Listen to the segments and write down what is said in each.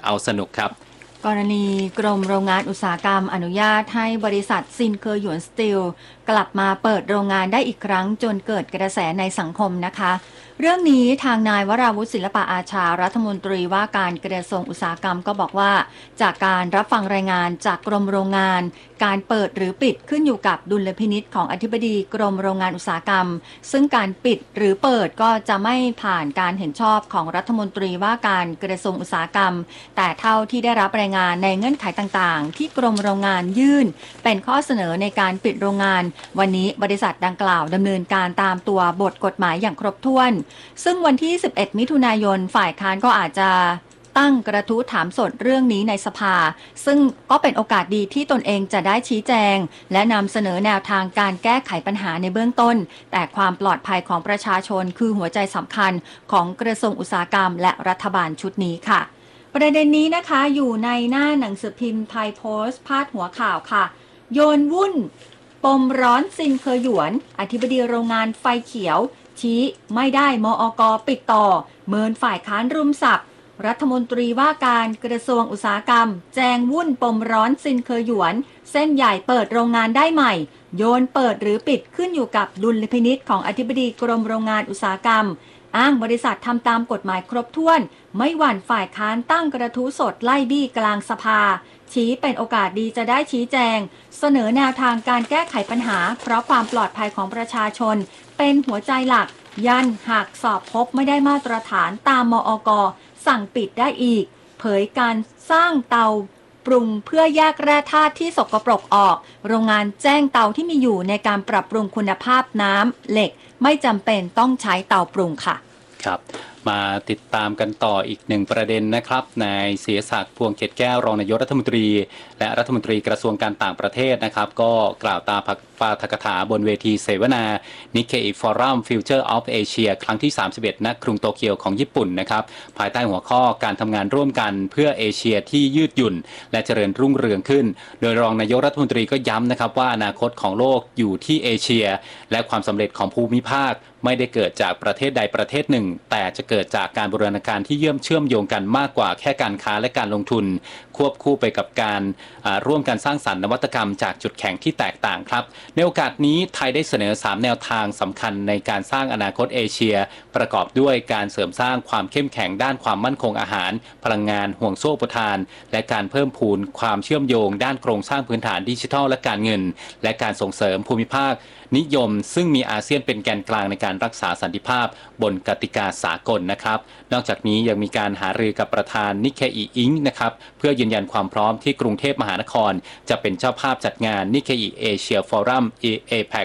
เอาสนุกครับกรณีกรมโรงงานอุตสาหกรรมอนุญาตให้บริษัทซินเคอร์หยวนสตีลกลับมาเปิดโรงงานได้อีกครั้งจนเกิดกระแสในสังคมนะคะเรื่องนี้ทางนายวราวุฒิศิลปะอาชารัฐมนตรีว่าการกระทรวงอุตสาหกรรมก็บอกว่าจากการรับฟังรายงานจากกรมโรงงานการเปิดหรือปิดขึ้นอยู่กับดุลพินิจของอธิบดีกรมโรงงานอุตสาหกรรมซึ่งการปิดหรือเปิดก็จะไม่ผ่านการเห็นชอบของรัฐมนตรีว่าการกระทรวงอุตสาหกรรมแต่เท่าที่ได้รับรายงานในเงื่อนไขต่างๆที่กรมโรงงานยื่นเป็นข้อเสนอในการปิดโรงงานวันนี้บริษัทดังกล่าวดำเนินการตามตัวบทกฎหมายอย่างครบถ้วนซึ่งวันที่11มิถุนายนฝ่ายค้านก็อาจจะตั้งกระทู้ถามสดเรื่องนี้ในสภาซึ่งก็เป็นโอกาสดีที่ตนเองจะได้ชี้แจงและนำเสนอแนวทางการแก้ไขปัญหาในเบื้องต้นแต่ความปลอดภัยของประชาชนคือหัวใจสำคัญของกระทรวงอุตสาหกรรมและรัฐบาลชุดนี้ค่ะประเด็นนี้นะคะอยู่ในหน้าหนังสือพิมพ์ไทยโพสต์พาดหัวข่าวค่ะโยนวุ่นปมร้อนซินเคอหยวนอธิบดีโรงงานไฟเขียวชี้ไม่ได้มอก.ปิดต่อเมินฝ่ายค้านรุมสับรัฐมนตรีว่าการกระทรวงอุตสาหกรรมแจงวุ่นปมร้อนซินเคอหยวนเส้นใหญ่เปิดโรงงานได้ใหม่โยนเปิดหรือปิดขึ้นอยู่กับดุลพินิจของอธิบดีกรมโรงงานอุตสาหกรรมอ้างบริษัททำตามกฎหมายครบถ้วนไม่หวั่นฝ่ายค้านตั้งกระทู้สดไล่บี้กลางสภาชี้เป็นโอกาสดีจะได้ชี้แจงเสนอแนวทางการแก้ไขปัญหาเพราะความปลอดภัยของประชาชนเป็นหัวใจหลักยันหากสอบพบไม่ได้มาตรฐานตามมอก.สั่งปิดได้อีกเผยการสร้างเตาปรุงเพื่อแยกแร่ธาตุที่สกปรกออกโรงงานแจ้งเตาที่มีอยู่ในการปรับปรุงคุณภาพน้ำเหล็กไม่จำเป็นต้องใช้เตาปรุงค่ะครับมาติดตามกันต่ออีกหนึ่งประเด็นนะครับนายเสียศักดิ์พวงเกตแก้วรองนายกรัฐมนตรีและรัฐมนตรีกระทรวงการต่างประเทศนะครับก็กล่าวตามปาฐกถาบนเวทีเสวนา Nikkei Forum Future of Asia ครั้งที่31ณกรุงโตเกียวของญี่ปุ่นนะครับภายใต้หัวข้อการทำงานร่วมกันเพื่อเอเชียที่ยืดหยุ่นและเจริญรุ่งเรืองขึ้นโดยรองนายกรัฐมนตรีก็ย้ำนะครับว่าอนาคตของโลกอยู่ที่เอเชียและความสำเร็จของภูมิภาคไม่ได้เกิดจากประเทศใดประเทศหนึ่งแต่จะเกิดจากการบูรณาการที่เชื่อมโยงกันมากกว่าแค่การค้าและการลงทุนควบคู่ไปกับการร่วมกันสร้างสรรค์นวัตกรรมจากจุดแข็งที่แตกต่างครับในโอกาสนี้ไทยได้เสนอ3แนวทางสำคัญในการสร้างอนาคตเอเชียประกอบด้วยการเสริมสร้างความเข้มแข็งด้านความมั่นคงอาหารพลังงานห่วงโซ่อุปทานและการเพิ่มพูนความเชื่อมโยงด้านโครงสร้างพื้นฐานดิจิทัลและการเงินและการส่งเสริมภูมิภาคนิยมซึ่งมีอาเซียนเป็นแกนกลางในการรักษาสันติภาพบนกติกาสากลนะครับนอกจากนี้ยังมีการหารือกับประธานนิเคอิอิงนะครับเพื่อยืนยันความพร้อมที่กรุงเทพมหานครจะเป็นเจ้าภาพจัดงานนิเคอิเอเชียฟอรัมAPEC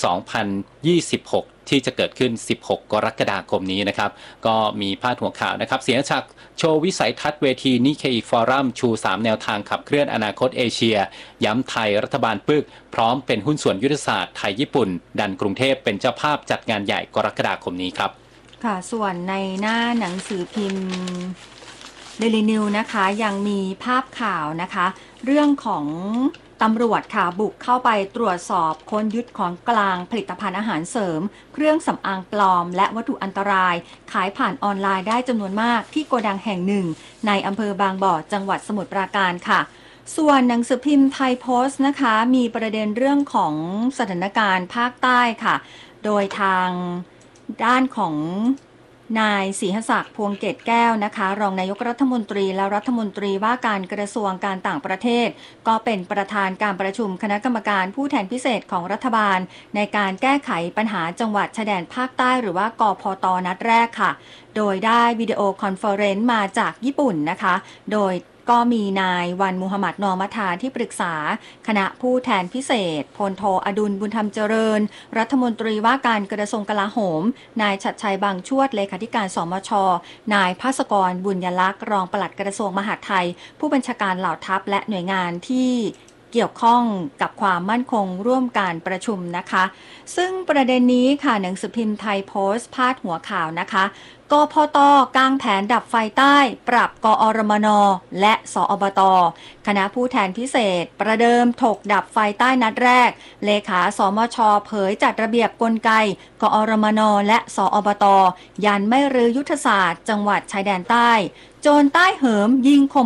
2026ที่จะเกิดขึ้น16กรกฎาคมนี้นะครับก็มีพาดหัวข่าวนะครับเสียชักโชว์วิสัยทัศน์เวทีนิเคอิฟอรัมชู3แนวทางขับเคลื่อนอนาคตเอเชียย้ำไทยรัฐบาลปึกพร้อมเป็นหุ้นส่วนยุทธศาสตร์ไทยญี่ปุ่นดันกรุงเทพเป็นเจ้าภาพจัดงานใหญ่กรกฎาคมนี้ครับค่ะส่วนในหน้าหนังสือพิมพ์เดลินิวนะคะยังมีภาพข่าวนะคะเรื่องของตำรวจค่ะบุกเข้าไปตรวจสอบค้นยึดของกลางผลิตภัณฑ์อาหารเสริมเครื่องสำอางปลอมและวัตถุอันตรายขายผ่านออนไลน์ได้จำนวนมากที่โกดังแห่งหนึ่งในอำเภอบางบ่อจังหวัดสมุทรปราการค่ะส่วนหนังสือพิมพ์ไทยโพสต์นะคะมีประเด็นเรื่องของสถานการณ์ภาคใต้ค่ะโดยทางด้านของนายศรีหศักดิ์พวงเกตแก้วนะคะรองนายกรัฐมนตรีและรัฐมนตรีว่าการกระทรวงการต่างประเทศก็เป็นประธานการประชุมคณะกรรมการผู้แทนพิเศษของรัฐบาลในการแก้ไขปัญหาจังหวัดชายแดนภาคใต้หรือว่ากพต.นัดแรกค่ะโดยได้วิดีโอคอนเฟอเรนซ์มาจากญี่ปุ่นนะคะโดยก็มีนายวันมูฮัมหมัดนอมัทาที่ปรึกษาคณะผู้แทนพิเศษพลโทอดุลบุญธรรมเจริญรัฐมนตรีว่าการกระทรวงกลาโหมนายชัดชัยบางชวดเลขาธิการสมชนายภาสกรบุญยลักษณ์รองปลัดกระทรวงมหาดไทยผู้บัญชาการเหล่าทัพและหน่วยงานที่เกี่ยวข้องกับความมั่นคงร่วมการประชุมนะคะซึ่งประเด็นนี้ค่ะหนังสือพิมพ์ไทยโพสต์พาดหัวข่าวนะคะกพต.กางแผนดับไฟใต้ปรับกอรมน.และสอบต.คณะผู้แทนพิเศษประเดิมถกดับไฟใต้นัดแรกเลขาสมช.เผยจัดระเบียบกลไกกอรมน.และสอบต.ยันไม่รื้อยุทธศาสตร์จังหวัดชายแดนใต้โจรใต้เหิมยิงข่ม